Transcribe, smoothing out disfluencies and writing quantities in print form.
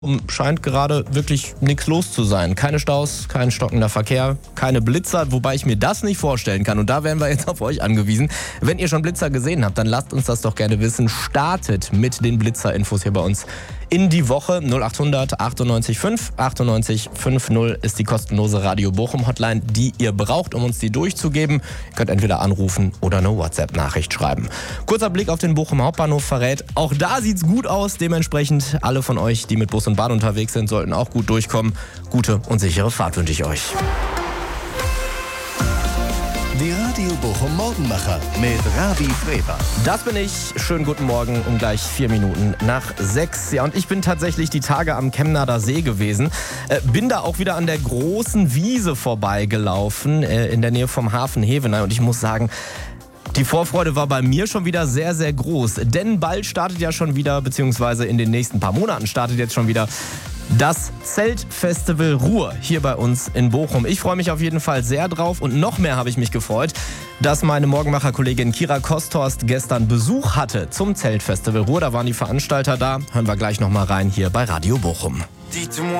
Scheint gerade wirklich nichts los zu sein. Keine Staus, kein stockender Verkehr, keine Blitzer, wobei ich mir das nicht vorstellen kann. Und da wären wir jetzt auf euch angewiesen. Wenn ihr schon Blitzer gesehen habt, dann lasst uns das doch gerne wissen. Startet mit den Blitzer-Infos hier bei uns in die Woche. 0800 98 5 98 50 ist die kostenlose Radio Bochum Hotline, die ihr braucht, um uns die durchzugeben. Ihr könnt entweder anrufen oder eine WhatsApp-Nachricht schreiben. Kurzer Blick auf den Bochum Hauptbahnhof verrät, auch da sieht's gut aus. Dementsprechend alle von euch, die mit Bus und Bahn unterwegs sind, sollten auch gut durchkommen. Gute und sichere Fahrt wünsche ich euch. Die Radio Bochum Morgenmacher mit Ravi Freber. Das bin ich. Schönen guten Morgen um gleich 4 Minuten nach 6. Ja, und ich bin tatsächlich die Tage am Chemnader See gewesen. Bin da auch wieder an der großen Wiese vorbeigelaufen, in der Nähe vom Hafen Hevenay. Und ich muss sagen, die Vorfreude war bei mir schon wieder sehr, sehr groß. Denn bald startet ja schon wieder, beziehungsweise in den nächsten paar Monaten startet jetzt schon wieder das Zeltfestival Ruhr hier bei uns in Bochum. Ich freue mich auf jeden Fall sehr drauf und noch mehr habe ich mich gefreut, dass meine Morgenmacher-Kollegin Kira Kosthorst gestern Besuch hatte zum Zeltfestival Ruhr. Da waren die Veranstalter da. Hören wir gleich noch mal rein hier bei Radio Bochum.